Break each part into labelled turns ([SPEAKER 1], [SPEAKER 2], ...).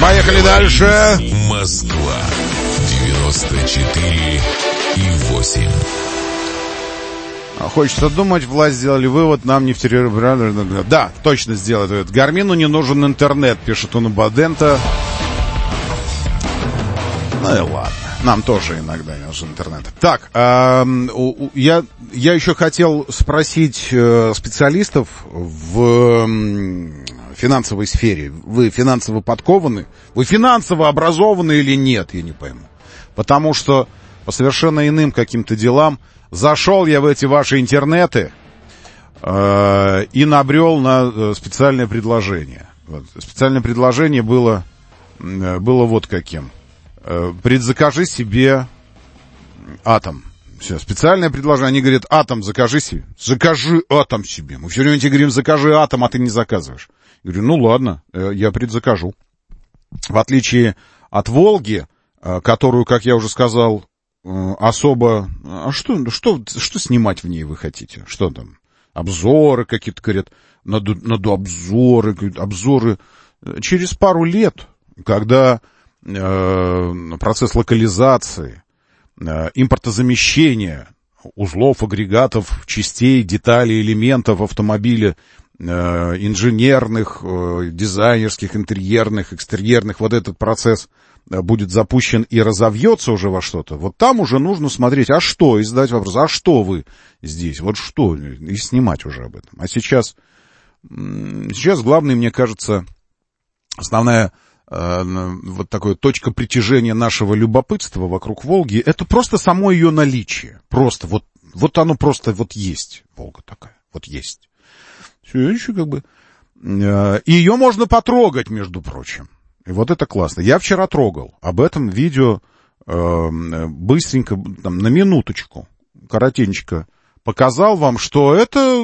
[SPEAKER 1] Поехали дальше.
[SPEAKER 2] Москва 94,8.
[SPEAKER 1] Хочется думать, власть сделали вывод, нам не в... Да, точно сделает. Гармину не нужен интернет, пишет он Бадента. Ну и ладно. Нам тоже иногда не нужен интернет. Так, я еще хотел спросить специалистов в финансовой сфере. Вы финансово подкованы? Вы финансово образованы или нет, я не пойму. Потому что по совершенно иным каким-то делам зашел я в эти ваши интернеты и набрел на специальное предложение. Вот. Специальное предложение было вот каким. Предзакажи себе атом. Все, специальное предложение. Они говорят, атом закажи себе. Закажи атом себе. Мы все время тебе говорим, закажи атом, а ты не заказываешь. Я говорю, ну ладно, я предзакажу. В отличие от Волги, которую, как я уже сказал, особо... А что снимать в ней вы хотите? Что там? Обзоры какие-то, говорят. Надо обзоры. Обзоры. Через пару лет, когда процесс локализации, импортозамещения узлов, агрегатов, частей, деталей, элементов автомобиля, инженерных, дизайнерских, интерьерных, экстерьерных, вот этот процесс будет запущен и разовьется уже во что-то, вот там уже нужно смотреть, а что, и задать вопрос, а что вы здесь, вот что, и снимать уже об этом. А сейчас главное, мне кажется, основная вот такая точка притяжения нашего любопытства вокруг Волги, это просто само ее наличие. Просто вот оно просто вот есть, Волга такая, вот есть. Все, еще как бы... И ее можно потрогать, между прочим. И вот это классно. Я вчера трогал. Об этом видео быстренько, там, на минуточку, коротенько показал вам, что это...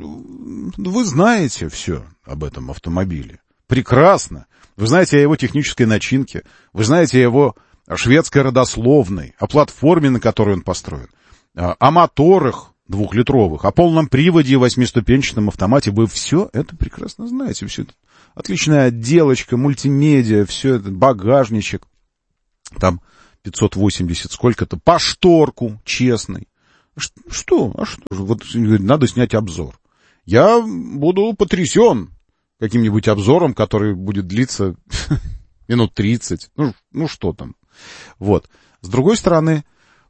[SPEAKER 1] Вы знаете все об этом автомобиле. Прекрасно. Вы знаете о его технической начинке, вы знаете о его шведской родословной, о платформе, на которой он построен, о моторах 2-литровых, о полном приводе и 8-ступенчатом автомате. Вы все это прекрасно знаете. Все это отличная отделочка, мультимедиа, все это, багажничек, там 580 сколько-то, по шторку честный. Что? А что? Вот надо снять обзор. Я буду потрясен каким-нибудь обзором, который будет длиться минут 30. Ну, что там. Вот. С другой стороны,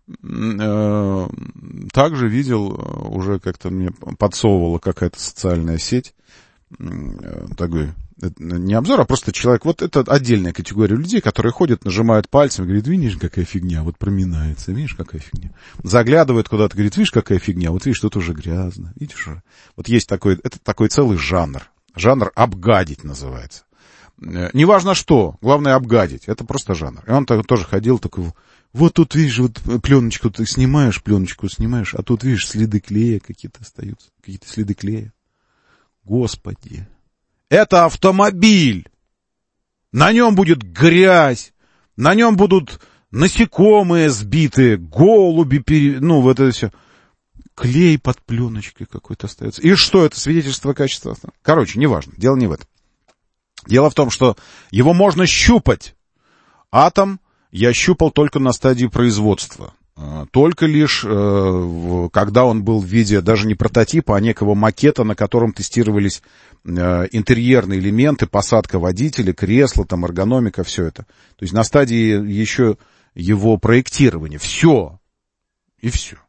[SPEAKER 1] также видел, уже как-то мне подсовывала какая-то социальная сеть, такой, не обзор, а просто человек, вот это отдельная категория людей, которые ходят, нажимают пальцем, говорят, видишь, какая фигня, вот проминается, видишь, какая фигня. Заглядывает куда-то, говорит, видишь, какая фигня, вот видишь, тут уже грязно, видишь уже. Вот есть такой, это такой целый жанр. Жанр обгадить называется. Неважно что, главное обгадить. Это просто жанр. И он тоже ходил такой, вот тут, видишь, вот пленочку ты снимаешь, а тут, видишь, следы клея какие-то остаются. Какие-то следы клея. Господи. Это автомобиль. На нем будет грязь. На нем будут насекомые сбитые, голуби, вот это все. Клей под пленочкой какой-то остается. И что это? Свидетельство качества? Короче, неважно. Дело не в этом. Дело в том, что его можно щупать. Атом я щупал только на стадии производства. Только лишь, когда он был в виде даже не прототипа, а некого макета, на котором тестировались интерьерные элементы, посадка водителя, кресла, там, эргономика, все это. То есть на стадии еще его проектирования. Все. И все.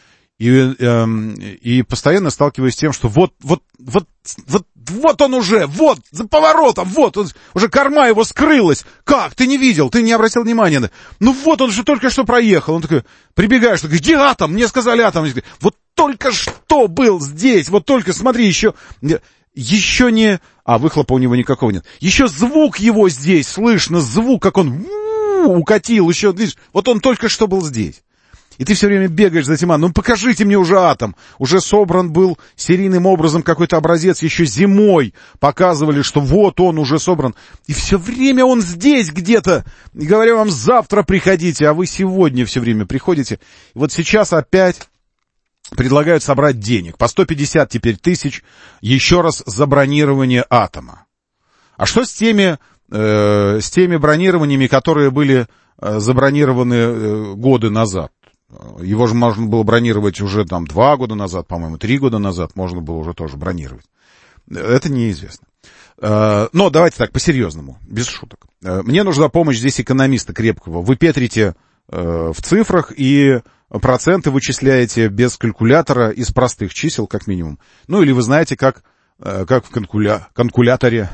[SPEAKER 1] И постоянно сталкиваюсь с тем, что вот он уже, вот, за поворотом, вот, он, уже корма его скрылась. Как? Ты не видел, ты не обратил внимания. Ну вот, он же только что проехал. Он такой, прибегаешь, такой, где атом? Мне сказали атом. Вот только что был здесь, вот только, смотри, еще не... выхлопа у него никакого нет. Еще звук его здесь, слышно, звук, как он укатил, еще, видишь, вот он только что был здесь. И ты все время бегаешь за этим, ну покажите мне уже атом. Уже собран был серийным образом какой-то образец, еще зимой показывали, что вот он уже собран. И все время он здесь где-то. И говорю вам, завтра приходите, а вы сегодня все время приходите. И вот сейчас опять предлагают собрать денег. По 150 теперь тысяч еще раз за бронирование атома. А что с теми с теми бронированиями, которые были забронированы годы назад. Его же можно было бронировать уже там 2 года назад, по-моему, 3 года назад можно было уже тоже бронировать. Это неизвестно. Но давайте так, по-серьезному, без шуток. Мне нужна помощь здесь экономиста крепкого. Вы петрите в цифрах и проценты вычисляете без калькулятора из простых чисел, как минимум. Ну, или вы знаете, как в калькуляторе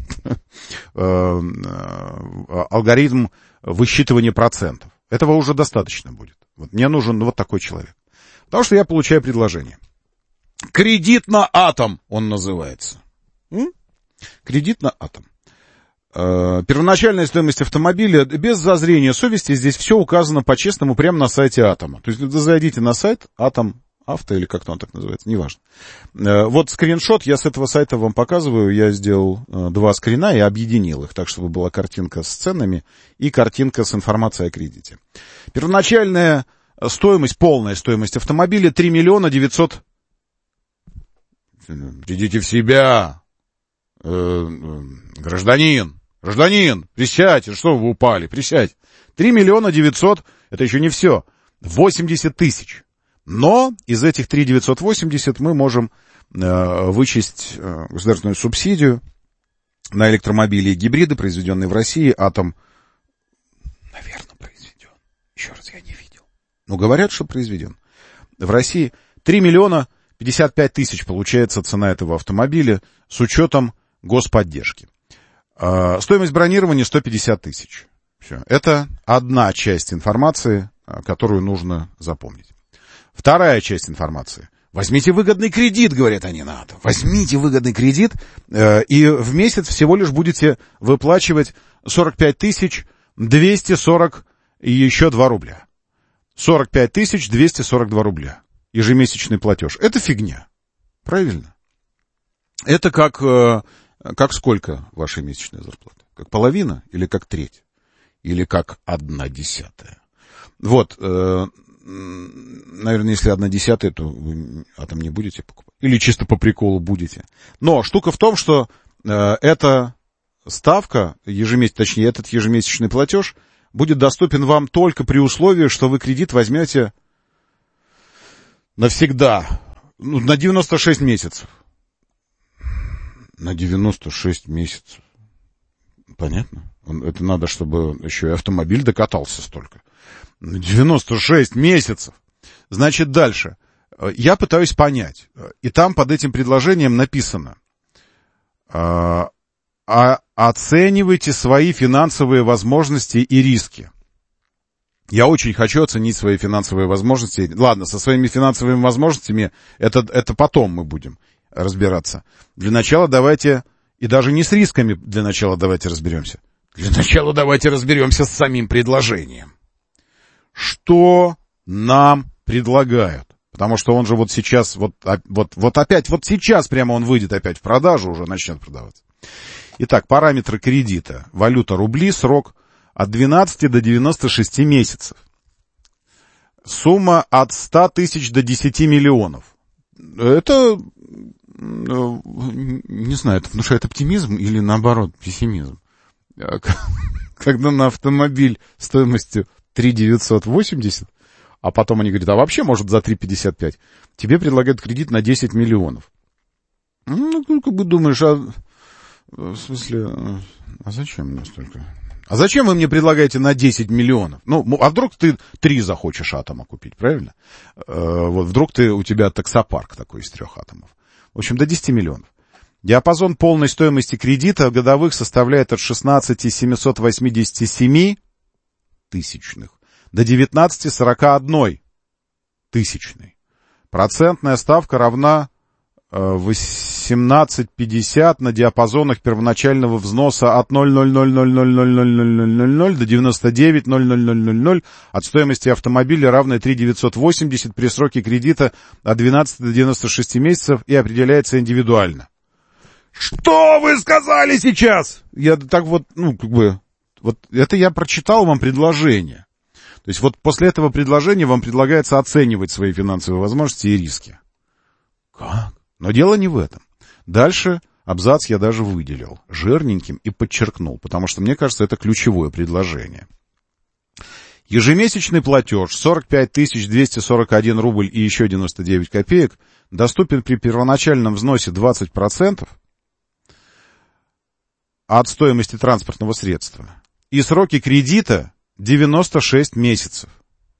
[SPEAKER 1] алгоритм высчитывания процентов. Этого уже достаточно будет. Вот мне нужен вот такой человек. Потому что я получаю предложение. Кредит на атом он называется. Кредит на атом. Первоначальная стоимость автомобиля без зазрения совести. Здесь все указано по-честному прямо на сайте Атома. То есть вы зайдите на сайт Атом Авто или как-то он так называется, неважно. Вот скриншот я с этого сайта вам показываю. Я сделал 2 скрина и объединил их, так чтобы была картинка с ценами и картинка с информацией о кредите. Первоначальная стоимость, полная стоимость автомобиля 3 миллиона 900... Придите в себя, гражданин, присядьте, что вы упали, присядьте. 3 миллиона 900, это еще не все, 80 тысяч. Но из этих 3 980 мы можем вычесть государственную субсидию на электромобили и гибриды, произведенные в России. Атом, наверное, произведен. Еще раз, я не видел. Но говорят, что произведен. В России 3 миллиона 55 тысяч получается цена этого автомобиля с учетом господдержки. Стоимость бронирования 150 тысяч. Все. Это одна часть информации, которую нужно запомнить. Вторая часть информации. Возьмите выгодный кредит, говорят они на это. Возьмите выгодный кредит, и в месяц всего лишь будете выплачивать 45 240 и еще 2 рубля. 45 242 рубля. Ежемесячный платеж. Это фигня. Правильно? Это как сколько вашей месячной зарплаты? Как половина или как треть? Или как 1/10? Вот, наверное, если 1/10, то вы атом не будете покупать. Или чисто по приколу будете. Но штука в том, что эта ставка, точнее, этот ежемесячный платеж будет доступен вам только при условии, что вы кредит возьмете навсегда. На 96 месяцев. На 96 месяцев. Понятно? Это надо, чтобы еще и автомобиль докатался столько. 96 месяцев. Значит, дальше. Я пытаюсь понять. И там под этим предложением написано. Оценивайте свои финансовые возможности и риски. Я очень хочу оценить свои финансовые возможности. Ладно, со своими финансовыми возможностями это потом мы будем разбираться. Для начала давайте, и даже не с рисками для начала давайте разберемся. Для начала давайте разберемся с самим предложением. Что нам предлагают? Потому что он же вот сейчас, вот опять, вот сейчас прямо он выйдет опять в продажу, уже начнет продаваться. Итак, параметры кредита. Валюта рубли, срок от 12 до 96 месяцев. Сумма от 100 тысяч до 10 миллионов. Это, не знаю, это внушает оптимизм или наоборот пессимизм. Когда на автомобиль стоимостью 3 980, а потом они говорят, а вообще может за 3,55, тебе предлагают кредит на 10 миллионов. Ну, как бы думаешь, в смысле, а зачем мне столько? А зачем вы мне предлагаете на 10 миллионов? Ну, а вдруг ты 3 захочешь атома купить, правильно? Вот вдруг у тебя таксопарк такой из 3 атомов. В общем, до 10 миллионов. Диапазон полной стоимости кредита годовых составляет от 16 787 тысячных до 19 41 тысячной. Процентная ставка равна 18,50 на диапазонах первоначального взноса от 0,0000000 до 99,00000 от стоимости автомобиля, равной 3,980 при сроке кредита от 12 до 96 месяцев и определяется индивидуально. Что вы сказали сейчас? Я так вот, вот это я прочитал вам предложение. То есть вот после этого предложения вам предлагается оценивать свои финансовые возможности и риски. Как? Но дело не в этом. Дальше абзац я даже выделил жирненьким и подчеркнул, потому что, мне кажется, это ключевое предложение. Ежемесячный платеж 45 241 рубль и еще 99 копеек доступен при первоначальном взносе 20% от стоимости транспортного средства. И сроки кредита 96 месяцев.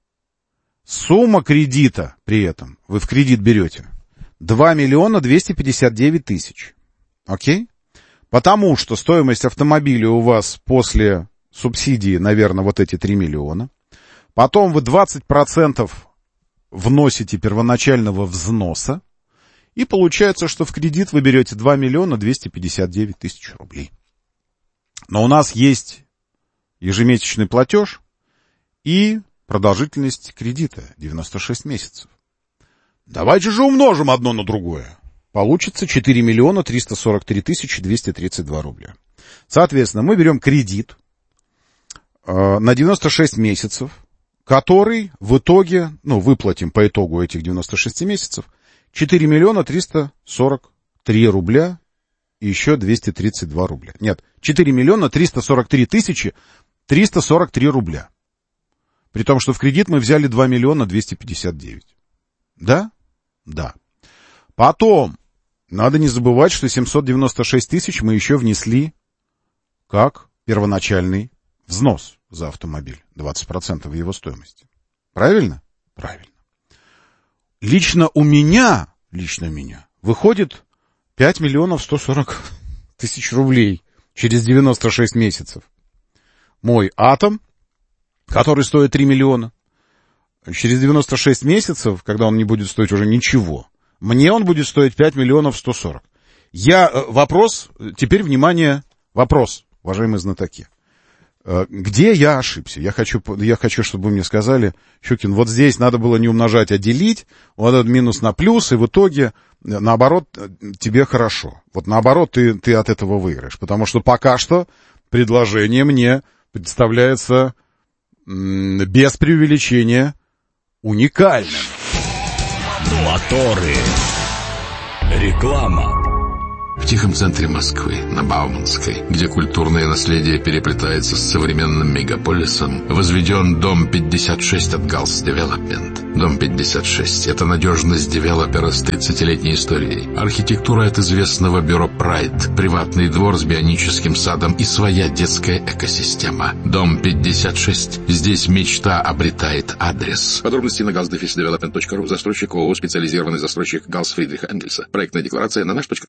[SPEAKER 1] Сумма кредита при этом, вы в кредит берете, 2 259 000. Окей? Потому что стоимость автомобиля у вас после субсидии, наверное, вот эти 3 миллиона. Потом вы 20% вносите первоначального взноса. И получается, что в кредит вы берете 2 259 000 рублей. Но у нас есть ежемесячный платеж и продолжительность кредита 96 месяцев. Давайте же умножим одно на другое. Получится 4 343 232 рубля. Соответственно, мы берем кредит на 96 месяцев, который в итоге, выплатим по итогу этих 96 месяцев 4 343 рубля и еще 232 рубля. Нет, 4 343 343 рубля. При том, что в кредит мы взяли 2 259 000. Да? Да. Потом, надо не забывать, что 796 000 мы еще внесли как первоначальный взнос за автомобиль. 20% его стоимости. Правильно? Правильно. Лично у меня выходит 5 140 000 рублей через 96 месяцев. Мой атом, который стоит 3 миллиона, через 96 месяцев, когда он не будет стоить уже ничего, мне он будет стоить 5 140 000. Вопрос, теперь, внимание, вопрос, уважаемые знатоки. Где я ошибся? Я хочу, чтобы вы мне сказали, Щукин, вот здесь надо было не умножать, а делить, вот этот минус на плюс, и в итоге, наоборот, тебе хорошо. Вот наоборот, ты от этого выиграешь. Потому что пока что предложение мне представляется без преувеличения уникальным.
[SPEAKER 2] Моторы. Реклама.
[SPEAKER 3] В тихом центре Москвы, на Бауманской, где культурное наследие переплетается с современным мегаполисом, возведен дом 56 от Галс Девелопмент. Дом 56 — это надежность девелопера с 30-летней историей. Архитектура от известного бюро Pride, приватный двор с бионическим садом и своя детская экосистема. Дом 56. Здесь мечта обретает адрес. Подробности на galsdevelopment.ru. Застройщик ООО «Специализированный застройщик Галс Фридриха Энгельса». Проектная декларация на наш.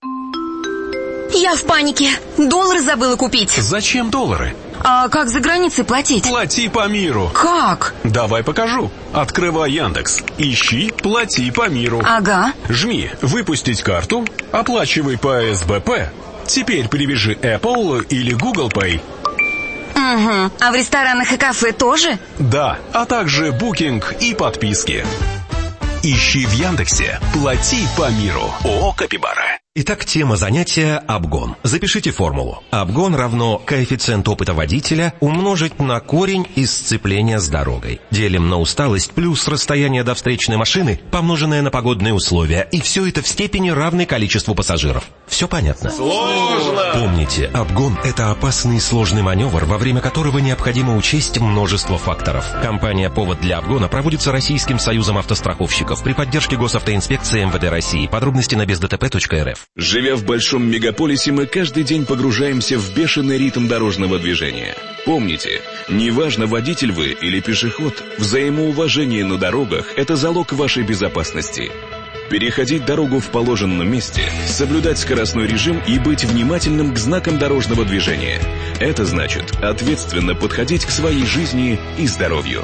[SPEAKER 4] Я в панике. Доллары забыла купить.
[SPEAKER 5] Зачем доллары?
[SPEAKER 4] А как за границей платить?
[SPEAKER 5] Плати по миру.
[SPEAKER 4] Как?
[SPEAKER 5] Давай покажу. Открывай Яндекс. Ищи «Плати по миру».
[SPEAKER 4] Ага.
[SPEAKER 5] Жми «Выпустить карту», оплачивай по СБП. Теперь привяжи Apple или Google Pay.
[SPEAKER 4] Угу. А в ресторанах и кафе тоже?
[SPEAKER 5] Да, а также букинг и подписки. Ищи в Яндексе «Плати по миру». ООО «Капибара».
[SPEAKER 6] Итак, тема занятия – обгон. Запишите формулу. Обгон равно коэффициент опыта водителя умножить на корень из сцепления с дорогой. Делим на усталость плюс расстояние до встречной машины, помноженное на погодные условия. И все это в степени равной количеству пассажиров. Все понятно?
[SPEAKER 5] Сложно!
[SPEAKER 6] Помните, обгон – это опасный и сложный маневр, во время которого необходимо учесть множество факторов. Компания «Повод для обгона» проводится Российским союзом автостраховщиков при поддержке Госавтоинспекции МВД России. Подробности на бездтп.рф.
[SPEAKER 2] Живя в большом мегаполисе, мы каждый день погружаемся в бешеный ритм дорожного движения. Помните, неважно, водитель вы или пешеход, взаимоуважение на дорогах – это залог вашей безопасности. Переходить дорогу в положенном месте, соблюдать скоростной режим и быть внимательным к знакам дорожного движения. Это значит ответственно подходить к своей жизни и здоровью.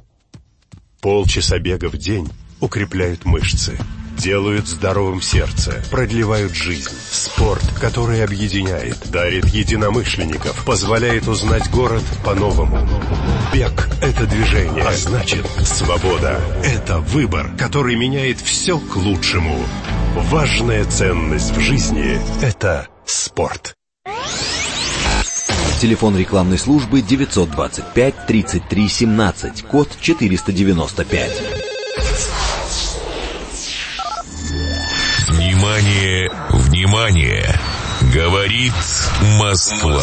[SPEAKER 7] Полчаса бега в день укрепляют мышцы, делают здоровым сердце, продлевают жизнь. Спорт, который объединяет, дарит единомышленников, позволяет узнать город по-новому. Бег – это движение, а значит, свобода – это выбор, который меняет все к лучшему. Важная ценность в жизни – это спорт.
[SPEAKER 8] Телефон рекламной службы 925 33 17, код 495.
[SPEAKER 2] Внимание, внимание! Говорит Москва.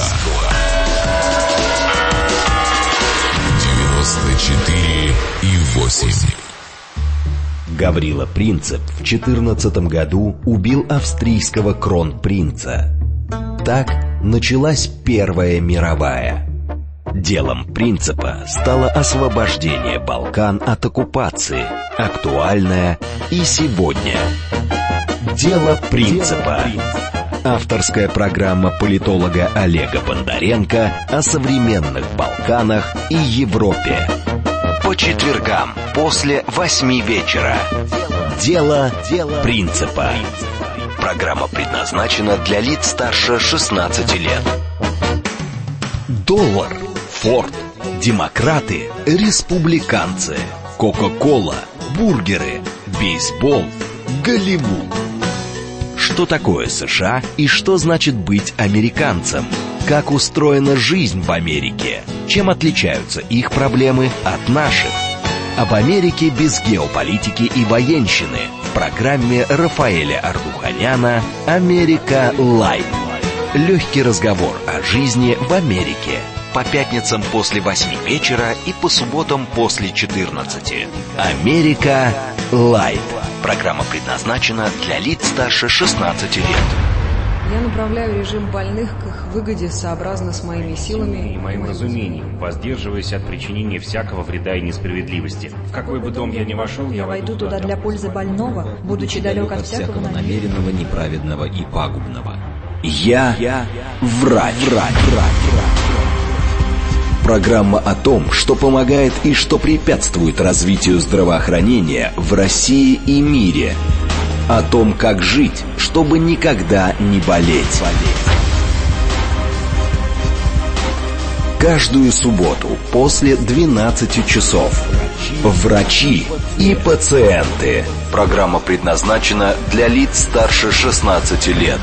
[SPEAKER 2] 94,8.
[SPEAKER 8] Гаврила Принцип в 14 году убил австрийского кронпринца. Так началась Первая мировая. Делом Принципа стало освобождение Балкан от оккупации, актуальное и сегодня. Дело Принципа. Авторская программа политолога Олега Бондаренко о современных Балканах и Европе. По четвергам после 8 вечера. Дело Принципа. Программа предназначена для лиц старше 16 лет. Доллар, Форд, демократы, республиканцы, Кока-кола, бургеры, бейсбол, Голливуд. Что такое США и что значит быть американцем? Как устроена жизнь в Америке? Чем отличаются их проблемы от наших? Об Америке без геополитики и военщины в программе Рафаэля Ардуханяна «Америка Лайв». Легкий разговор о жизни в Америке. По пятницам после 8 вечера и по субботам после 14. «Америка Лайв». Программа предназначена для лиц старше 16 лет.
[SPEAKER 9] Я направляю режим больных к их выгоде сообразно с моими силами
[SPEAKER 10] и моим разумением, воздерживаясь от причинения всякого вреда и несправедливости. В какой бы дом я ни вошел, я войду туда для пользы больного, будучи далек от всякого
[SPEAKER 8] намеренного, неправедного и пагубного. Я врач. Программа о том, что помогает и что препятствует развитию здравоохранения в России и мире. О том, как жить, чтобы никогда не болеть. Каждую субботу после 12 часов. Врачи и пациенты. Программа предназначена для лиц старше 16 лет.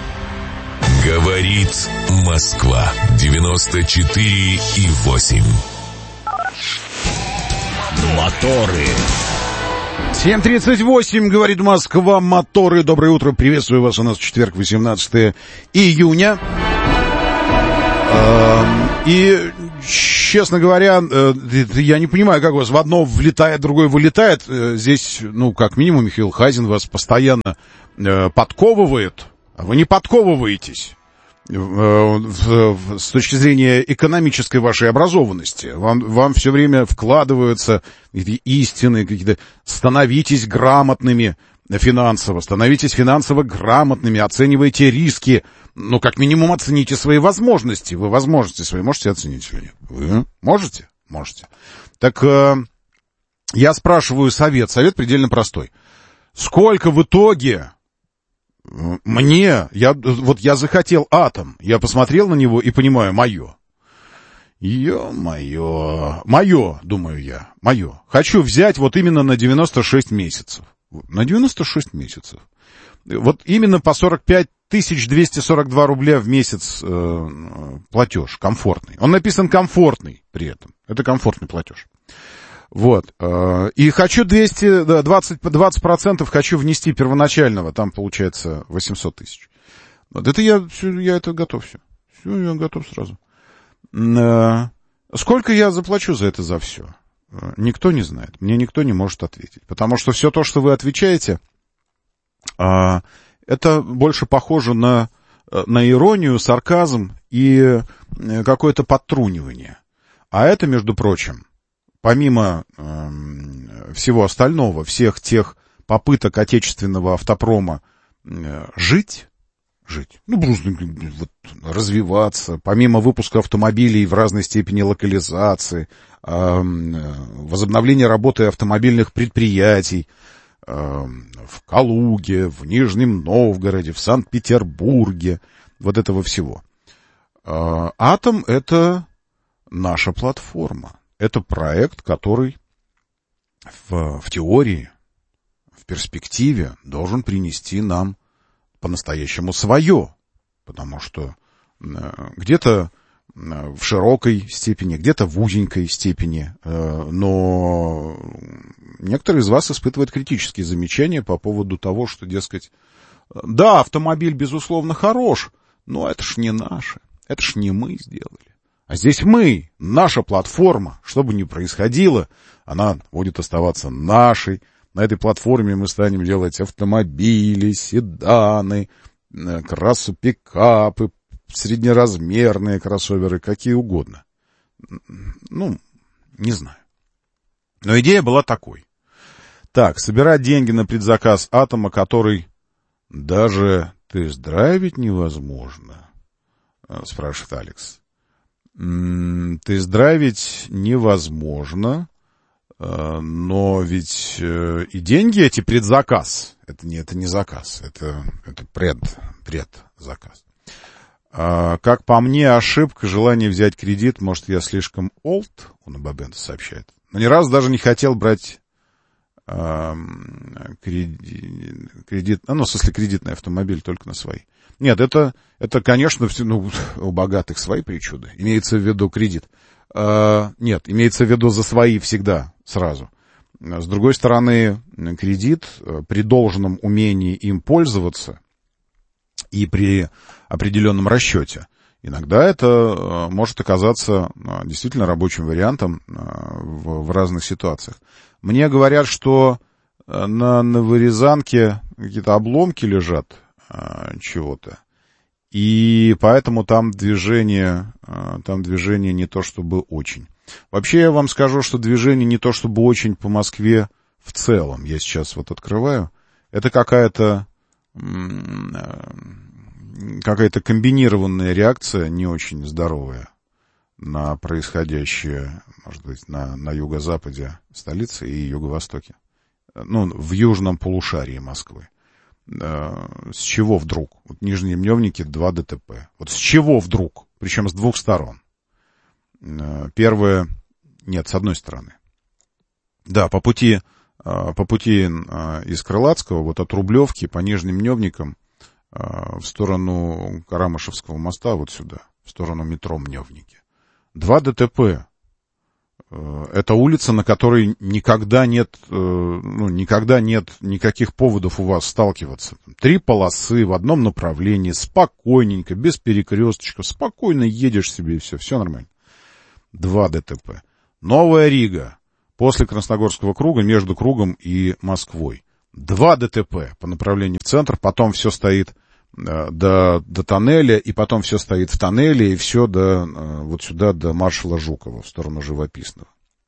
[SPEAKER 2] Говорит Москва. 94,8.
[SPEAKER 8] Моторы.
[SPEAKER 1] 7:38, говорит Москва, моторы. Доброе утро, приветствую вас. У нас четверг, 18 июня. И, честно говоря, я не понимаю, как у вас в одно влетает, другое вылетает. Здесь, как минимум, Михаил Хазин вас постоянно подковывает, а вы не подковываетесь. С точки зрения экономической вашей образованности. Вам все время вкладываются какие-то истины, какие-то становитесь грамотными финансово, становитесь финансово грамотными, оценивайте риски, как минимум оцените свои возможности. Вы возможности свои можете оценить или нет? Вы можете? Можете. Так я спрашиваю совет. Совет предельно простой. Сколько в итоге... я захотел атом, я посмотрел на него и понимаю, мое, думаю я, мое. Хочу взять вот именно на 96 месяцев. На 96 месяцев. Вот именно по 45 242 рубля в месяц платеж, комфортный. Он написан комфортный при этом. Это комфортный платеж. Вот. И хочу 20% хочу внести первоначального. Там получается 800 тысяч. Вот это я это готов все. Все, я готов сразу. Сколько я заплачу за это за все? Никто не знает. Мне никто не может ответить. Потому что все то, что вы отвечаете, это больше похоже на иронию, сарказм и какое-то подтрунивание. А это, между прочим, помимо всего остального, всех тех попыток отечественного автопрома жить, просто развиваться, помимо выпуска автомобилей в разной степени локализации, возобновления работы автомобильных предприятий в Калуге, в Нижнем Новгороде, в Санкт-Петербурге, вот этого всего. Атом — это наша платформа. Это проект, который в теории, в перспективе должен принести нам по-настоящему свое. Потому что где-то в широкой степени, где-то в узенькой степени, но некоторые из вас испытывают критические замечания по поводу того, что, дескать, да, автомобиль, безусловно, хорош, Ну, это ж не наше, это ж не мы сделали. А здесь мы, наша платформа, что бы ни происходило, она будет оставаться нашей. На этой платформе мы станем делать автомобили, седаны, пикапы, среднеразмерные кроссоверы, какие угодно. Ну, не знаю. Но идея была такой. Так, собирать деньги на предзаказ атома, который даже тест-драйвить невозможно, спрашивает Алекс. Тест-драйвить невозможно, но ведь и деньги эти предзаказ. Это не заказ, это предзаказ. Как по мне, ошибка, желание взять кредит, может, я слишком old, он об Бабенто сообщает. Но ни разу даже не хотел брать кредит, ну, в смысле, кредитный автомобиль только на свои. Нет, это конечно, у богатых свои причуды. Имеется в виду кредит. Нет, имеется в виду за свои всегда, сразу. С другой стороны, кредит при должном умении им пользоваться и при определенном расчете, иногда это может оказаться действительно рабочим вариантом в разных ситуациях. Мне говорят, что на Новорязанке какие-то обломки лежат чего-то, и поэтому там движение не то чтобы очень. Вообще я вам скажу, что движение не то чтобы очень по Москве в целом. Я сейчас вот открываю. Это какая-то комбинированная реакция, не очень здоровая, на происходящее, может быть, на юго-западе столицы и юго-востоке. Ну, в южном полушарии Москвы. С чего вдруг? Вот Нижние Мневники 2 ДТП. Вот с чего вдруг? Причем с двух сторон. Первое... Нет, с одной стороны. Да, по пути из Крылатского, вот от Рублевки по Нижним Мневникам в сторону Карамышевского моста, вот сюда, в сторону метро Мневники. 2 ДТП. Это улица, на которой никогда нет никаких поводов у вас сталкиваться. 3 полосы в одном направлении, спокойненько, без перекресточков, спокойно едешь себе и все нормально. 2 ДТП. Новая Рига, после Красногорского круга, между кругом и Москвой. 2 ДТП по направлению в центр, потом все стоит до тоннеля, и потом все стоит в тоннеле, и все вот сюда, до маршала Жукова, в сторону Живописного.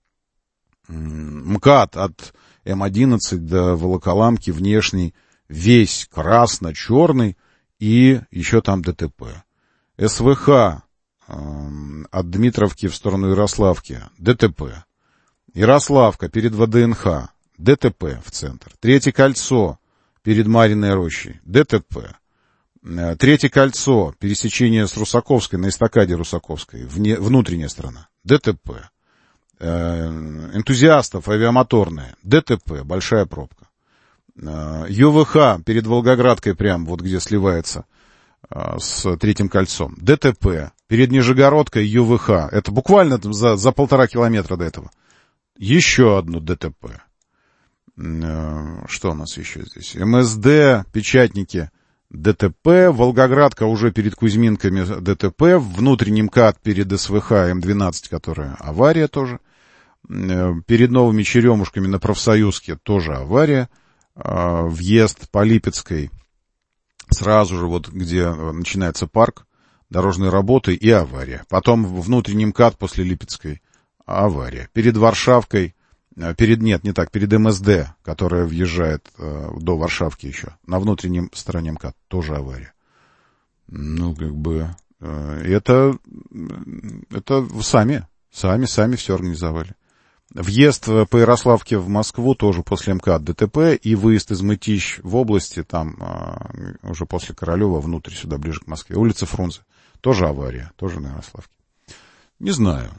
[SPEAKER 1] МКАД от М11 до Волоколамки внешний, весь красно-черный, и еще там ДТП. СВХ от Дмитровки в сторону Ярославки, ДТП. Ярославка перед ВДНХ, ДТП в центр. 3-е кольцо перед Мариной рощей, ДТП. 3-е кольцо, пересечение с Русаковской, на эстакаде Русаковской, внутренняя сторона, ДТП. Энтузиастов авиамоторные, ДТП, большая пробка. ЮВХ перед Волгоградкой, прям вот где сливается с 3-м кольцом, ДТП. Перед Нижегородкой ЮВХ, это буквально там за 1,5 километра до этого. Еще одно ДТП. Что у нас еще здесь? МСД, Печатники, ДТП. Волгоградка уже перед Кузьминками, ДТП. Внутренний МКАД перед СВХ М12, которая авария тоже. Перед Новыми Черемушками на Профсоюзке тоже авария. Въезд по Липецкой сразу же вот где начинается парк, дорожные работы и авария. Потом внутренний МКАД после Липецкой авария. Перед Варшавкой, перед МСД, которая въезжает до Варшавки еще, на внутреннем стороне МКАД тоже авария. Ну, как бы, это сами все организовали. Въезд по Ярославке в Москву тоже после МКАД ДТП, и выезд из Мытищ в области, там уже после Королева внутрь сюда, ближе к Москве. Улица Фрунзе, тоже авария, тоже на Ярославке. Не знаю.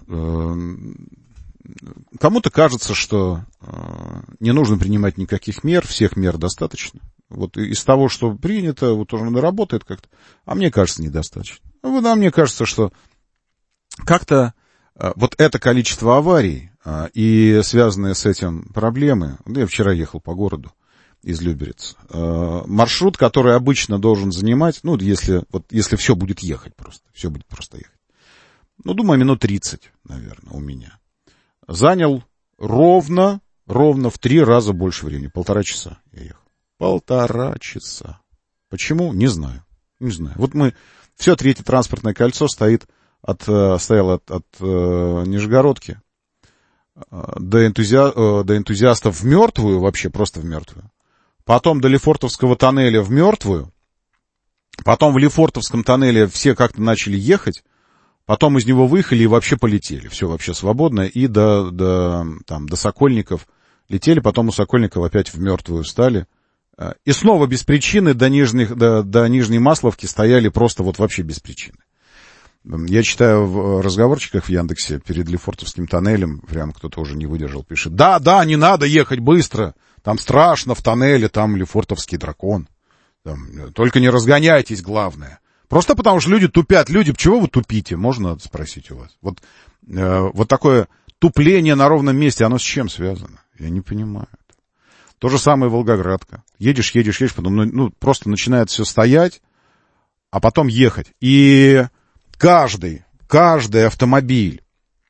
[SPEAKER 1] Кому-то кажется, что не нужно принимать никаких мер, всех мер достаточно. Вот из того, что принято, вот уже работает как-то, а мне кажется, недостаточно. Вот, а мне кажется, что как-то вот это количество аварий и связанные с этим проблемы, я вчера ехал по городу, из Люберец. Маршрут, который обычно должен занимать, ну, если все будет ехать просто, все будет просто ехать. Ну, думаю, минут 30, наверное, у меня. Занял ровно в 3 раза больше времени. 1,5 часа я ехал. 1,5 часа. Почему? Не знаю. Вот все 3-е транспортное кольцо стояло от Нижегородки до энтузиастов в мертвую, вообще просто в мертвую. Потом до Лефортовского тоннеля в мертвую. Потом в Лефортовском тоннеле все как-то начали ехать. Потом из него выехали и вообще полетели. Все вообще свободно. И до Сокольников летели. Потом у Сокольников опять в мертвую встали. И снова без причины до Нижней Масловки стояли просто вот вообще без причины. Я читаю в разговорчиках в Яндексе перед Лефортовским тоннелем, прям кто-то уже не выдержал, пишет: да, не надо ехать быстро, там страшно в тоннеле, там Лефортовский дракон. Там, только не разгоняйтесь, главное. Просто потому что люди тупят. Люди, чего вы тупите? Можно спросить у вас. Вот такое тупление на ровном месте, оно с чем связано? Я не понимаю. То же самое Волгоградка. Едешь, потом просто начинает все стоять, а потом ехать. И каждый автомобиль,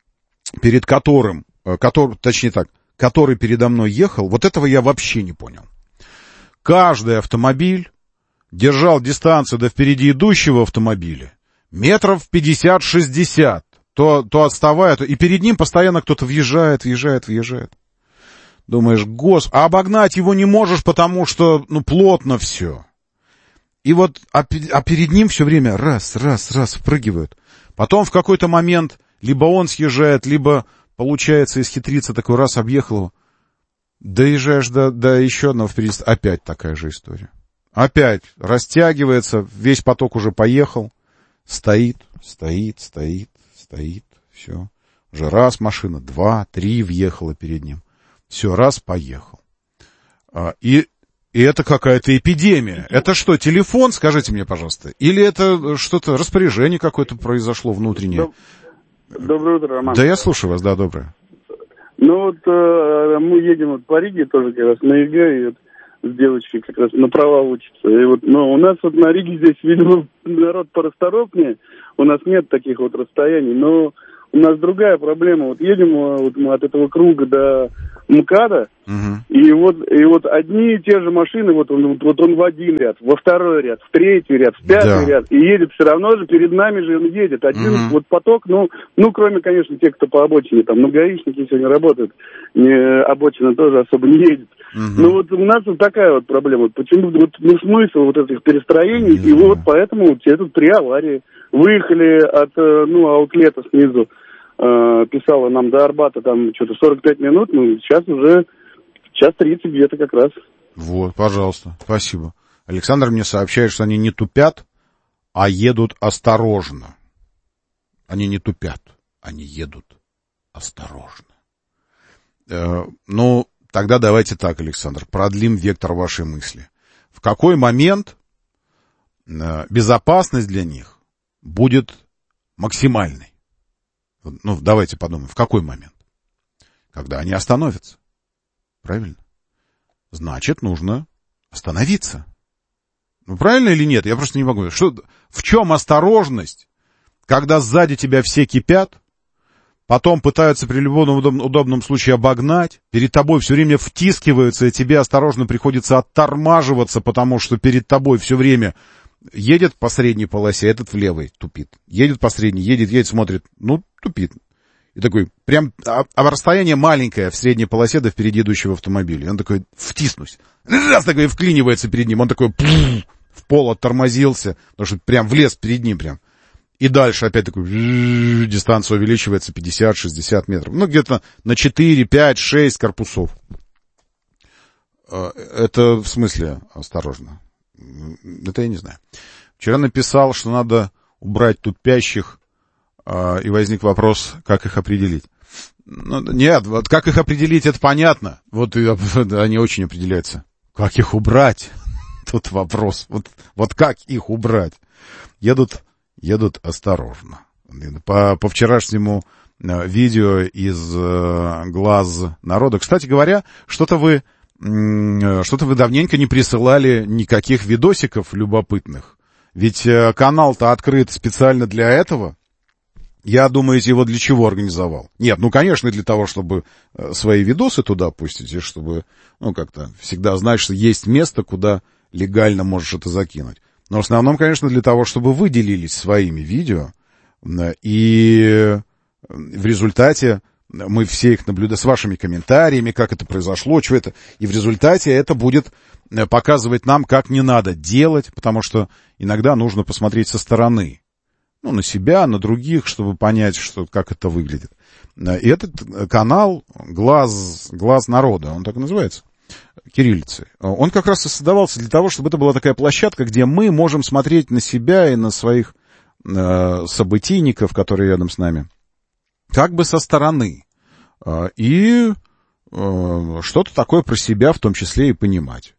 [SPEAKER 1] который передо мной ехал, вот этого я вообще не понял. Каждый автомобиль держал дистанцию до впереди идущего автомобиля метров 50-60, то отставая, и перед ним постоянно кто-то въезжает. Думаешь, а обогнать его не можешь, потому что, плотно все. И вот, а перед ним все время раз, впрыгивают. Потом в какой-то момент либо он съезжает, либо получается исхитриться, такой раз объехал его. Доезжаешь до еще одного впереди, опять такая же история. Опять растягивается, весь поток уже поехал, стоит, все. Уже раз машина, 2, 3 въехала перед ним. Все, раз, поехал. И это какая-то эпидемия. Это что, телефон, скажите мне, пожалуйста? Или это что-то, распоряжение какое-то произошло внутреннее?
[SPEAKER 11] Доброе утро, Роман.
[SPEAKER 1] Да, я слушаю вас, да, доброе.
[SPEAKER 11] Мы едем по Риге тоже как раз на ЕГЭ, и с девочкой как раз на права учатся. И у нас на Риге здесь, видимо, народ порасторопнее, у нас нет таких расстояний, но у нас другая проблема. Едем мы от этого круга до МКАДа, и вот одни и те же машины, он в один ряд, во второй ряд, в третий ряд, в пятый ряд, и едет все равно же, перед нами же он едет. Один поток, кроме, конечно, тех, кто по обочине, там, гаишники сегодня работают, обочина тоже особо не едет. Но у нас такая проблема. Почему смысл этих перестроений, и поэтому все тут 3 аварии. Выехали от аутлета снизу, писала нам до Арбата, там что-то 45 минут, сейчас уже час 30 где-то как раз.
[SPEAKER 1] Вот, пожалуйста, спасибо. Александр мне сообщает, что они не тупят, а едут осторожно. Они не тупят, они едут осторожно. Тогда давайте так, Александр, продлим вектор вашей мысли. В какой момент безопасность для них будет максимальной? Давайте подумаем, в какой момент? Когда они остановятся. Правильно? Значит, нужно остановиться. Правильно или нет? Я просто не могу. В чем осторожность, когда сзади тебя все кипят, потом пытаются при любом удобном случае обогнать, перед тобой все время втискиваются, и тебе осторожно приходится оттормаживаться, потому что перед тобой все время едет по средней полосе, этот в левой тупит. Едет по средней, едет, смотрит, тупит. И такой, прям, расстояние маленькое в средней полосе до впереди идущего автомобиля. И он такой, втиснусь. Раз такой вклинивается перед ним, он такой, в пол оттормозился, потому что прям влез перед ним прям. И дальше опять такой, дистанция увеличивается 50-60 метров. Где-то на 4, 5, 6 корпусов. Это в смысле осторожно? Это я не знаю. Вчера написал, что надо убрать тупящих, и возник вопрос, как их определить. Нет, как их определить, это понятно. Они очень определяются. Как их убрать? Тут вопрос. Как их убрать? Едут осторожно. По вчерашнему видео из глаз народа. Кстати говоря, что-то вы что-то вы давненько не присылали никаких видосиков любопытных. Ведь канал-то открыт специально для этого. Я, думаете, его для чего организовал? Нет, ну, конечно, для того, чтобы свои видосы туда пустить, и чтобы, ну, как-то всегда знать, что есть место, куда легально можешь это закинуть. Но в основном, конечно, для того, чтобы вы делились своими видео, и в результате мы все их наблюдаем с вашими комментариями, как это произошло, что это, и в результате это будет показывать нам, как не надо делать, потому что иногда нужно посмотреть со стороны. Ну, на себя, на других, чтобы понять, что, как это выглядит. И этот канал «Глаз народа», он так и называется, кириллицей, он как раз и создавался для того, чтобы это была такая площадка, где мы можем смотреть на себя и на своих событийников, которые рядом с нами, как бы со стороны. И что-то такое про себя в том числе и понимать.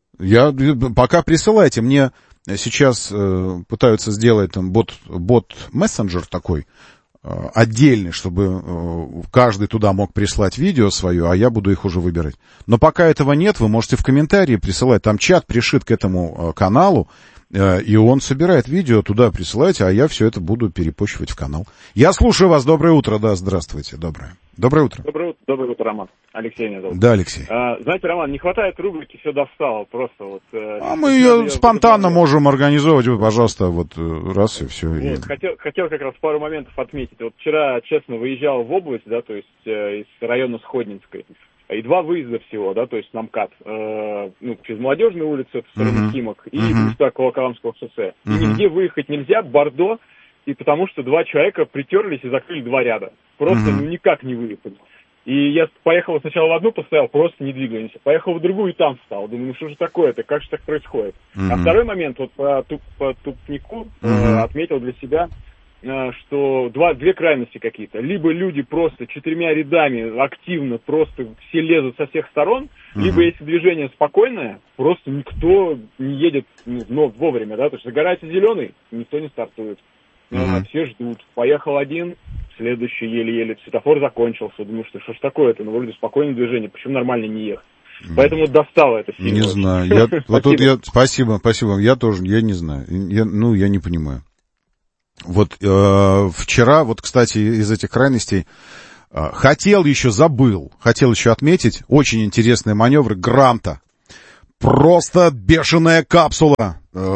[SPEAKER 1] Пока присылайте мне. Сейчас пытаются сделать там бот-мессенджер такой отдельный, чтобы каждый туда мог прислать видео свое, а я буду их уже выбирать. Но пока этого нет, вы можете в комментарии присылать. Там чат пришит к этому каналу, и он собирает видео, туда присылайте, а я все это буду перепощивать в канал. Я слушаю вас. Доброе утро. Да, здравствуйте. Доброе утро.
[SPEAKER 12] Доброе утро, Роман. Алексей меня зовут.
[SPEAKER 1] Да, Алексей.
[SPEAKER 12] Знаете, Роман, не хватает рубрики «Все достало». Просто вот...
[SPEAKER 1] мы ее спонтанно можем организовать. Вы, пожалуйста, вот раз и все.
[SPEAKER 12] Вот, хотел как раз пару моментов отметить. Вот вчера, честно, выезжал в область, да, то есть из района Сходнинской. И 2 выезда всего, да, то есть на МКАД. Через Молодежную улицу, это в сторону Химок, и до Волоколамского шоссе. И нигде выехать нельзя, Бордо, и потому что 2 человека притерлись и закрыли 2 ряда. Просто никак не выехать. И я поехал сначала в одну, постоял, просто не двигаемся. Поехал в другую и там встал. Думаю, что же такое-то, как же так происходит? А второй момент, вот по тупнику отметил для себя, что две крайности какие-то. Либо люди просто 4 рядами активно просто все лезут со всех сторон, либо если движение спокойное, просто никто не едет вовремя, да, то есть загорается зеленый, никто не стартует. Все ждут. Поехал один, следующий еле-еле, светофор закончился. Думаю, что ж такое-то, вроде спокойное движение, почему нормально не ехать? Поэтому достало это сильно.
[SPEAKER 1] Не знаю. Спасибо. Я тоже, я не знаю. Я не понимаю. Вот вчера, вот, кстати, из этих крайностей, хотел еще отметить, очень интересные маневры Гранта. Просто бешеная капсула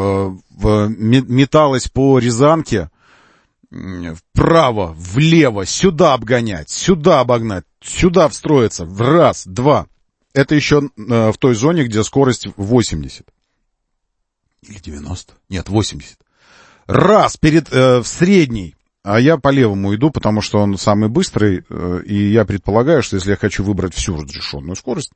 [SPEAKER 1] металась по Рязанке, вправо, влево, сюда обгонять, сюда обогнать, сюда встроиться, в раз, 2. Это еще в той зоне, где скорость 80. Или 90? Нет, 80. Раз, в средней, а я по левому иду, потому что он самый быстрый, и я предполагаю, что если я хочу выбрать всю разрешенную скорость,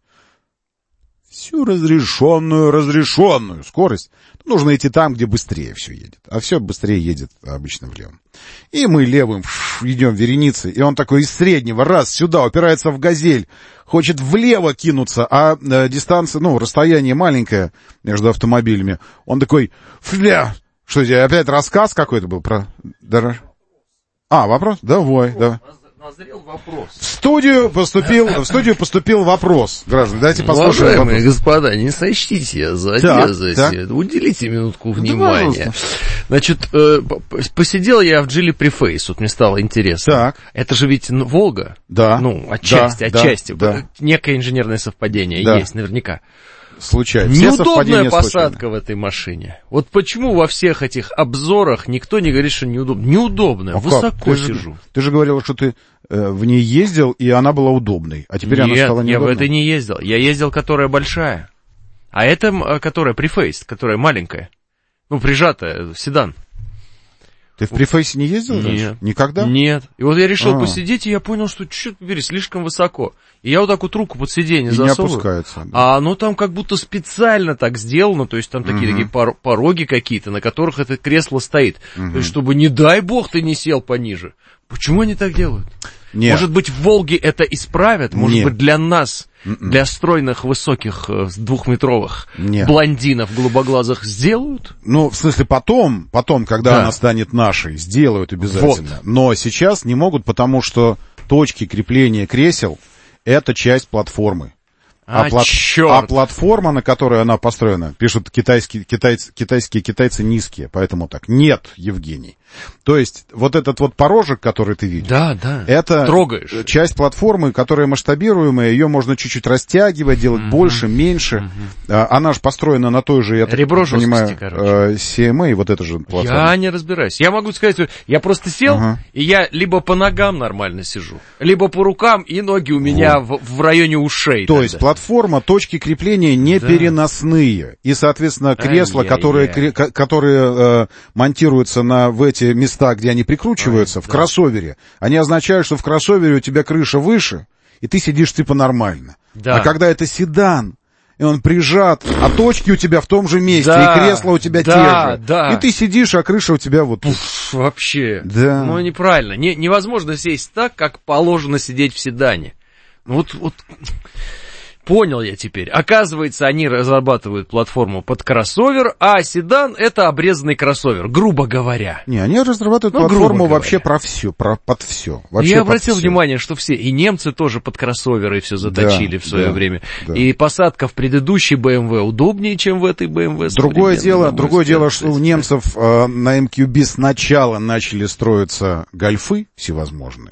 [SPEAKER 1] скорость, нужно идти там, где быстрее все едет. А все быстрее едет обычно влево. И мы левым идем вереницей, и он такой из среднего, раз, сюда, упирается в «Газель», хочет влево кинуться, а дистанция, расстояние маленькое между автомобилями. Он такой, что здесь, опять рассказ какой-то был про... Вопрос? Давай.
[SPEAKER 13] Назрел вопрос.
[SPEAKER 1] В студию поступил вопрос. Граждане, давайте послушаем.
[SPEAKER 13] Уважаемые господа, не сочтите за дерзость. Уделите минутку внимания. Значит, посидел я в Geely Preface, вот мне стало интересно.
[SPEAKER 1] Так.
[SPEAKER 13] Это же ведь Волга?
[SPEAKER 1] Да.
[SPEAKER 13] Отчасти.
[SPEAKER 1] Да.
[SPEAKER 13] Некое инженерное совпадение есть наверняка.
[SPEAKER 1] Случается.
[SPEAKER 13] Неудобная посадка в этой машине. Вот почему во всех этих обзорах никто не говорит, что неудобно? Неудобная, высоко сижу.
[SPEAKER 1] Ты же говорил, что ты в ней ездил, и она была удобной. А теперь она стала неудобной.
[SPEAKER 13] Я в этой не ездил. Я ездил, которая большая. А это, которая Preface, которая маленькая. Прижатая, седан.
[SPEAKER 1] Ты в Preface не ездил?
[SPEAKER 13] Нет.
[SPEAKER 1] Никогда?
[SPEAKER 13] Нет. И вот я решил посидеть, и я понял, что слишком высоко. И я вот так вот руку под сиденье засовываю.
[SPEAKER 1] Не опускается. Да.
[SPEAKER 13] А оно там как будто специально так сделано, то есть там такие пороги какие-то, на которых это кресло стоит. То есть, чтобы, не дай бог, ты не сел пониже. Почему они так делают?
[SPEAKER 1] Нет.
[SPEAKER 13] Может быть, в Волге это исправят? Может быть, для нас, для стройных, высоких, двухметровых блондинов голубоглазых сделают?
[SPEAKER 1] В смысле, потом, когда она станет нашей, сделают обязательно. Вот. Но сейчас не могут, потому что точки крепления кресел — это часть платформы. А платформа, на которой она построена, пишут китайские китайцы низкие, поэтому так. Нет, Евгений. То есть, вот этот вот порожек, который ты видишь, это
[SPEAKER 13] трогаешь.
[SPEAKER 1] Часть платформы, которая масштабируемая, ее можно чуть-чуть растягивать, делать больше, меньше. Она же построена на той же, я так понимаю, CMA, вот это же платформа.
[SPEAKER 13] Я не разбираюсь. Я могу сказать, я просто сел, и я либо по ногам нормально сижу, либо по рукам, и ноги у меня в районе ушей.
[SPEAKER 1] То есть, платформа, точки крепления не переносные. И, соответственно, кресла, которые монтируются в эти места, где они прикручиваются, в кроссовере, они означают, что в кроссовере у тебя крыша выше, и ты сидишь типа нормально. Да. А когда это седан, и он прижат, а точки у тебя в том же месте, и кресла у тебя те же. И ты сидишь, а крыша у тебя вот тут.
[SPEAKER 13] Вообще.
[SPEAKER 1] Да.
[SPEAKER 13] Ну, неправильно. Невозможно сесть так, как положено сидеть в седане. Вот понял я теперь. Оказывается, они разрабатывают платформу под кроссовер, а седан — это обрезанный кроссовер, грубо говоря.
[SPEAKER 1] Не, они разрабатывают платформу вообще под все.
[SPEAKER 13] Я обратил внимание, что все, и немцы тоже под кроссоверы все заточили в свое время. Да. И посадка в предыдущей BMW удобнее, чем в этой BMW.
[SPEAKER 1] Другое дело, что у немцев на MQB сначала начали строиться гольфы всевозможные,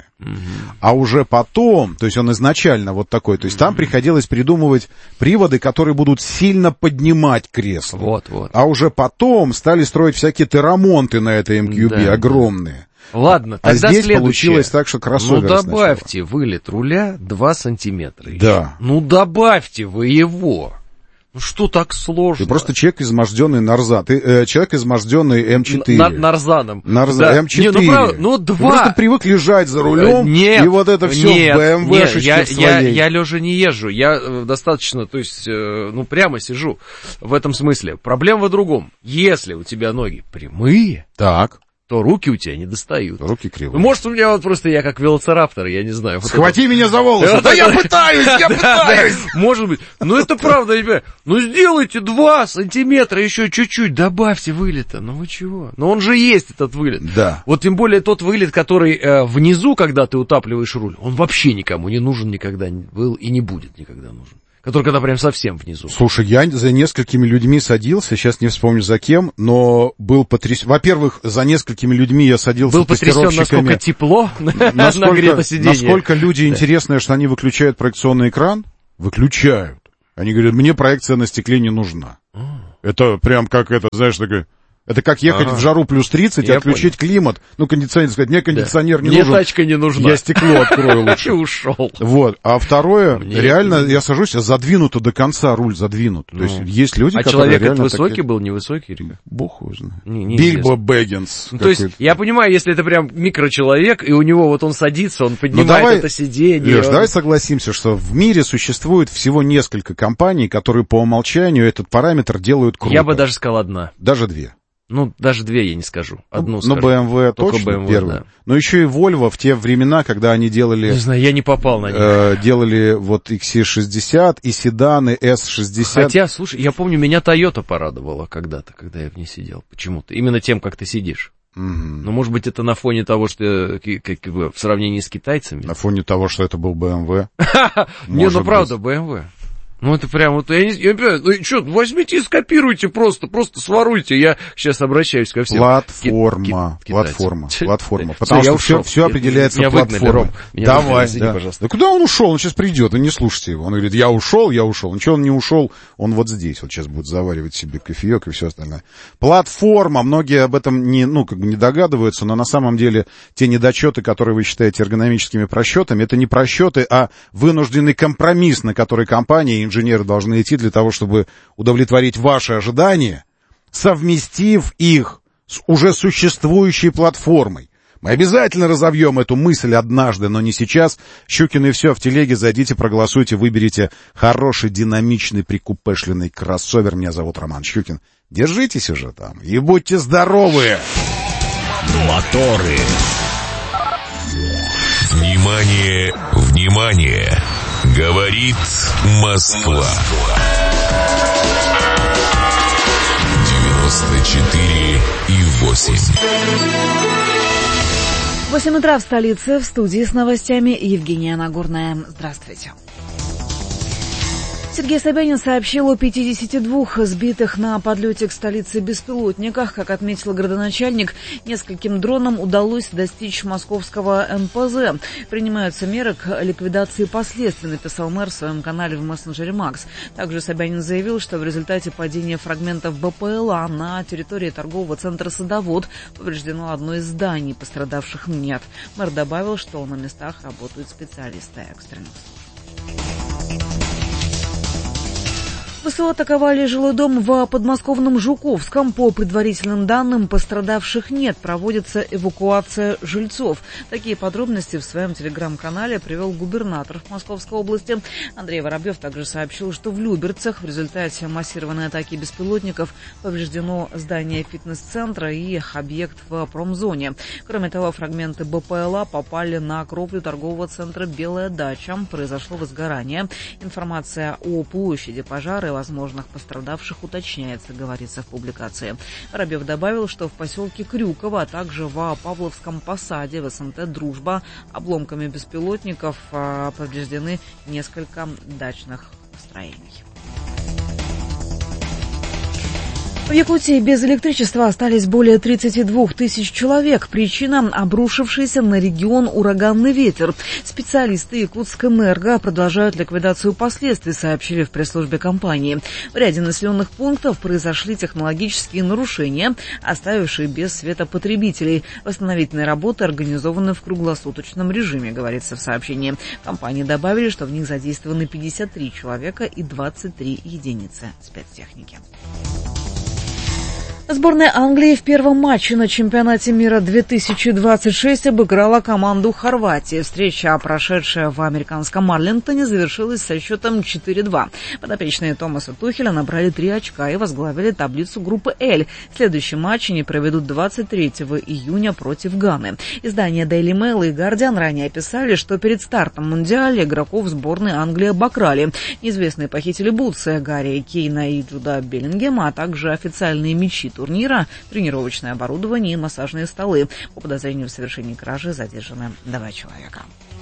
[SPEAKER 1] а уже потом, то есть он изначально вот такой, то есть там приходилось придумывать приводы, которые будут сильно поднимать кресло.
[SPEAKER 13] Вот.
[SPEAKER 1] А уже потом стали строить всякие терамонты на этой MQB, огромные.
[SPEAKER 13] Ладно,
[SPEAKER 1] тогда здесь получилось так, что кроссовер
[SPEAKER 13] добавьте вылет руля 2 сантиметра.
[SPEAKER 1] Да.
[SPEAKER 13] добавьте вы его. Что так сложно?
[SPEAKER 1] Ты просто человек, изможденный Нарзан. Ты человек, изможденный М4.
[SPEAKER 13] Нарзаном.
[SPEAKER 1] Да. М4.
[SPEAKER 13] Не, 2.
[SPEAKER 1] Ты просто привык лежать за рулем, и вот это все в БМВшечке своей.
[SPEAKER 13] Я лежа не езжу. Я достаточно, то есть, прямо сижу. В этом смысле. Проблема в другом. Если у тебя ноги прямые, то руки у тебя не достают.
[SPEAKER 1] Руки кривые.
[SPEAKER 13] Может, у меня просто я как велоцираптор, я не знаю.
[SPEAKER 1] Схвати меня за волосы! Да я пытаюсь!
[SPEAKER 13] Может быть. Это правда, ребят. Сделайте 2 сантиметра, еще чуть-чуть, добавьте вылета. Вы чего? Но он же есть, этот вылет.
[SPEAKER 1] Да.
[SPEAKER 13] Вот тем более тот вылет, который внизу, когда ты утапливаешь руль, он вообще никому не нужен никогда был и не будет никогда нужен. Который когда прям совсем внизу.
[SPEAKER 1] Слушай, я за несколькими людьми садился, сейчас не вспомню за кем, но был потрясен. Во-первых, за несколькими людьми я садился тестировщиками.
[SPEAKER 13] Был потрясен, насколько тепло нагрето сиденье.
[SPEAKER 1] Насколько люди интересные, что они выключают проекционный экран. Выключают. Они говорят, мне проекция на стекле не нужна. Это прям как это, знаешь, такое... Это как ехать в жару плюс 30 и отключить климат. Кондиционер, сказать, мне кондиционер не нужен.
[SPEAKER 13] Мне тачка не нужна.
[SPEAKER 1] Я стекло открою лучше.
[SPEAKER 13] И ушел.
[SPEAKER 1] Вот. А второе, реально, я сажусь, задвинуто до конца, руль задвинут. То есть люди, которые
[SPEAKER 13] человек это высокий был, невысокий?
[SPEAKER 1] Бог его знает. Бильбо Бэггинс.
[SPEAKER 13] То есть, я понимаю, если это прям микрочеловек, и у него вот он садится, он поднимает это сиденье.
[SPEAKER 1] Леш, давай согласимся, что в мире существует всего несколько компаний, которые по умолчанию этот параметр делают круто.
[SPEAKER 13] Я бы даже сказал одна.
[SPEAKER 1] Даже 2.
[SPEAKER 13] Даже 2 я не скажу. Одну скажу.
[SPEAKER 1] BMW точно BMW, первый. Да. Но еще и Volvo в те времена, когда они делали...
[SPEAKER 13] Не знаю, я не попал на них.
[SPEAKER 1] Делали вот XC60 и седаны S60.
[SPEAKER 13] Хотя, слушай, я помню, меня Toyota порадовала когда-то, когда я в ней сидел. Почему-то. Именно тем, как ты сидишь. Но, может быть, это на фоне того, что в сравнении с китайцами.
[SPEAKER 1] На фоне того, что это был BMW.
[SPEAKER 13] Не, правда, BMW. Это прям вот, я не понимаю, возьмите и скопируйте просто своруйте, я сейчас обращаюсь ко всем.
[SPEAKER 1] Платформа. Потому что все определяется платформой. Давай, пожалуйста. Да куда он ушел? Он сейчас придет, вы не слушайте его. Он говорит, я ушел. Ничего он не ушел, он вот здесь, вот сейчас будет заваривать себе кофеек и все остальное. Платформа, многие об этом не догадываются, но на самом деле те недочеты, которые вы считаете эргономическими просчетами, это не просчеты, а вынужденный компромисс, на который компания инженеры должны идти для того, чтобы удовлетворить ваши ожидания, совместив их с уже существующей платформой. Мы обязательно разовьем эту мысль однажды, но не сейчас. Щукин и все в телеге. Зайдите, проголосуйте, выберите хороший, динамичный, прикупешленный кроссовер. Меня зовут Роман Щукин. Держитесь уже там и будьте здоровы!
[SPEAKER 5] Моторы. Внимание, внимание! Говорит Москва. 94,8.
[SPEAKER 14] 8 утра в столице. В студии с новостями Евгения Нагорная. Здравствуйте. Сергей Собянин сообщил о 52 сбитых на подлете к столице беспилотниках. Как отметил градоначальник, нескольким дронам удалось достичь московского НПЗ. Принимаются меры к ликвидации последствий, написал мэр в своем канале в мессенджере Макс. Также Собянин заявил, что в результате падения фрагментов БПЛА на территории торгового центра «Садовод» повреждено одно из зданий, пострадавших нет. Мэр добавил, что на местах работают специалисты экстренных служб. ВСУ атаковали жилой дом в подмосковном Жуковском. По предварительным данным, пострадавших нет. Проводится эвакуация жильцов. Такие подробности в своем телеграм-канале привел губернатор Московской области. Андрей Воробьев также сообщил, что в Люберцах в результате массированной атаки беспилотников повреждено здание фитнес-центра и объект в промзоне. Кроме того, фрагменты БПЛА попали на кровлю торгового центра «Белая дача». Произошло возгорание. Информация о площади пожара и возможных пострадавших уточняется, говорится в публикации. Воробьев добавил, что в поселке Крюково, а также в Павловском посаде в СНТ «Дружба» обломками беспилотников повреждены несколько дачных строений. В Якутии без электричества остались более 32 тысяч человек. Причина – обрушившийся на регион ураганный ветер. Специалисты Якутскэнерго продолжают ликвидацию последствий, сообщили в пресс-службе компании. В ряде населенных пунктов произошли технологические нарушения, оставившие без света потребителей. Восстановительные работы организованы в круглосуточном режиме, говорится в сообщении. Компании добавили, что в них задействованы 53 человека и 23 единицы спецтехники. Сборная Англии в первом матче на чемпионате мира 2026 обыграла команду Хорватии. Встреча, прошедшая в американском Арлингтоне, завершилась со счетом 4-2. Подопечные Томаса Тухеля набрали 3 очка и возглавили таблицу группы «Л». Следующий матч они проведут 23 июня против Ганы. Издания Daily Mail и Guardian ранее писали, что перед стартом Мундиаля игроков сборной Англии обокрали. Неизвестные похитили бутсы Гарри Кейна и Джуда Беллингема, а также официальные мячи турнира, тренировочное оборудование и массажные столы. По подозрению в совершении кражи задержаны 2 человека.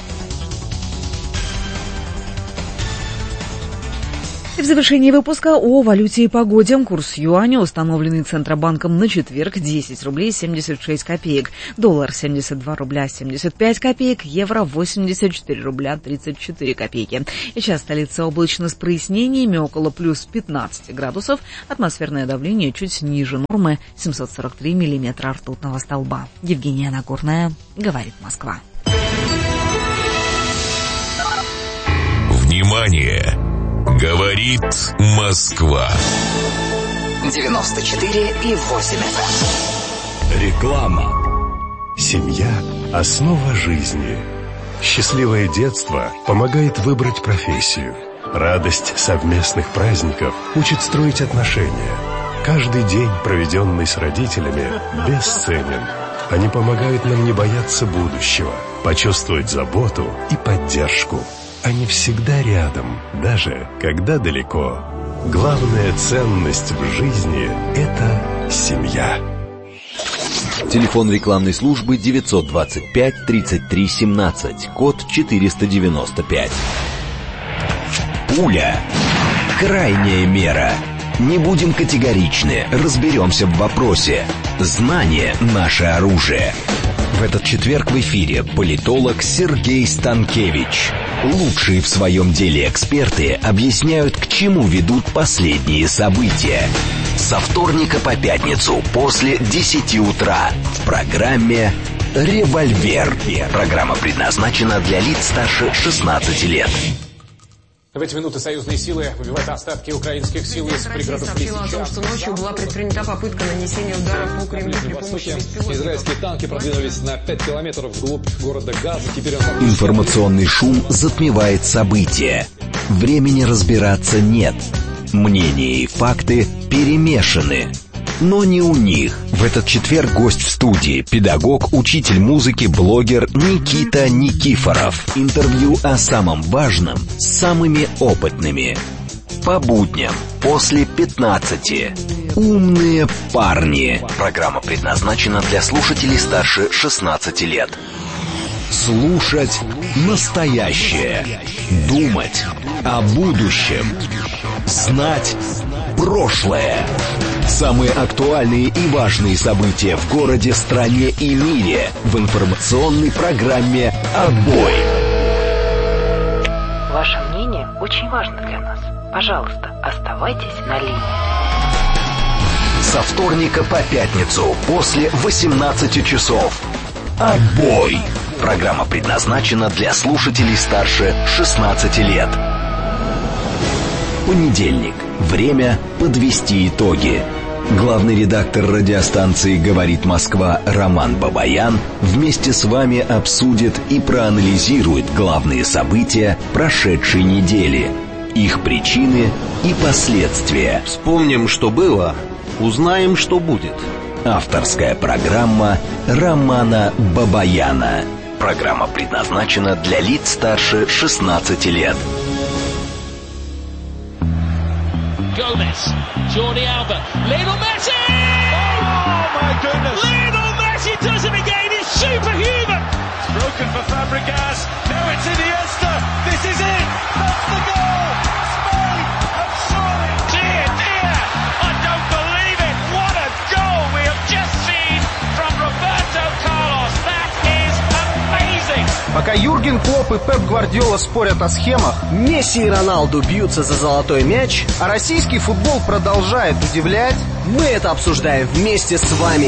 [SPEAKER 14] И в завершении выпуска о валюте и погоде. Курс юаня, установленный Центробанком на четверг, 10 рублей 76 копеек. Доллар 72 рубля 75 копеек. Евро 84 рубля 34 копейки. И сейчас столица облачно с прояснениями, около плюс 15 градусов. Атмосферное давление чуть ниже нормы, 743 миллиметра ртутного столба. Евгения Нагорная, говорит Москва.
[SPEAKER 2] Внимание! Говорит Москва.
[SPEAKER 15] 94,8 FM.
[SPEAKER 7] Реклама. Семья – основа жизни. Счастливое детство помогает выбрать профессию. Радость совместных праздников учит строить отношения. Каждый день, проведенный с родителями, бесценен. Они помогают нам не бояться будущего, почувствовать заботу и поддержку. Они всегда рядом, даже когда далеко. Главная ценность в жизни – это семья.
[SPEAKER 8] Телефон рекламной службы 925 33 17, код 495. Пуля. Крайняя мера. Не будем категоричны, разберемся в вопросе. Знание – наше оружие. В этот четверг в эфире политолог Сергей Станкевич. Лучшие в своем деле эксперты объясняют, к чему ведут последние события. Со вторника по пятницу после 10 утра в программе «Револьвер». Программа предназначена для лиц старше 16 лет.
[SPEAKER 16] В эти минуты союзные силы выбивают остатки украинских сил из пригородов Лисичанска.
[SPEAKER 9] Россия сообщила о том, что ночью была предпринята попытка нанесения ударов по Кремлю при помощи беспилотников.
[SPEAKER 16] Израильские танки продвинулись на 5 километров вглубь города Газа. Теперь
[SPEAKER 8] Информационный шум затмевает события. Времени разбираться нет. Мнения и факты перемешаны. Но не у них. В этот четверг гость в студии – педагог, учитель музыки, блогер Никита Никифоров. Интервью о самом важном с самыми опытными. По будням после 15. Умные парни. Программа предназначена для слушателей старше 16 лет. Слушать настоящее. Думать о будущем. Знать прошлое. Самые актуальные и важные события в городе, стране и мире в информационной программе «Отбой».
[SPEAKER 17] Ваше мнение очень важно для нас. Пожалуйста, оставайтесь на линии.
[SPEAKER 8] Со вторника по пятницу после 18 часов. «Отбой». Программа предназначена для слушателей старше 16 лет. Понедельник. Время подвести итоги. Главный редактор радиостанции «Говорит Москва» Роман Бабаян вместе с вами обсудит и проанализирует главные события прошедшей недели, их причины и последствия.
[SPEAKER 18] Вспомним, что было, узнаем, что будет.
[SPEAKER 8] Авторская программа Романа Бабаяна. Программа предназначена для лиц старше 16 лет.
[SPEAKER 19] Gomez, Jordi Alba, Lionel Messi! Oh my goodness! Lionel Messi does it again, he's superhuman! It's broken for Fabregas, now it's Iniesta, this is it! That's the goal! Spain have surely! Dear, dear! I don't believe it! What a goal we have just seen from Roberto Carlos! That is amazing!
[SPEAKER 18] Пока Юрген Клопп и Пеп Гвардиола спорят о схемах, Месси и Роналду бьются за золотой мяч, а российский футбол продолжает удивлять, мы это обсуждаем вместе с вами.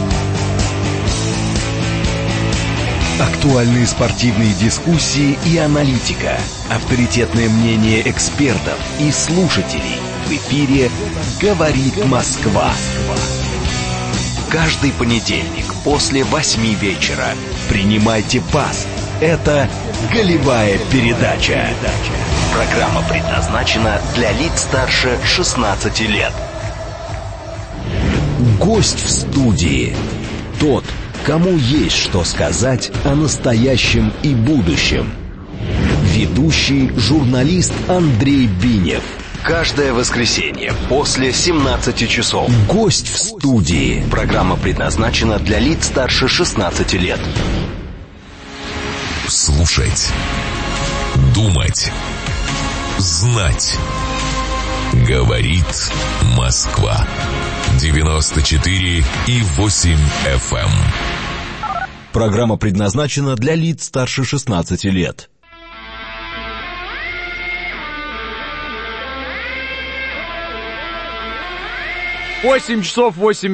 [SPEAKER 8] Актуальные спортивные дискуссии и аналитика, авторитетное мнение экспертов и слушателей. В эфире «Говорит Москва». Каждый понедельник после 8 вечера принимайте пас. Это «Голевая передача». Программа предназначена для лиц старше 16 лет. Гость в студии. Тот, кому есть что сказать о настоящем и будущем. Ведущий журналист Андрей Бинев. Каждое воскресенье после 17 часов. Гость в студии. Программа предназначена для лиц старше 16 лет.
[SPEAKER 2] Слушать, думать, знать. Говорит Москва. 94,8 FM.
[SPEAKER 8] Программа предназначена для лиц старше 16 лет.
[SPEAKER 13] 8 часов 8